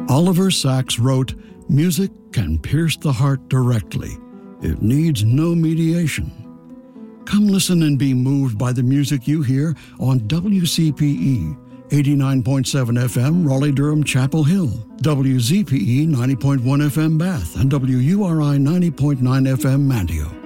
Oliver Sacks wrote, "Music can pierce the heart directly. It needs no mediation." Come listen and be moved by the music you hear on WCPE 89.7 FM, Raleigh-Durham, Chapel Hill, WZPE 90.1 FM, Bath, and WURI 90.9 FM, Manteo.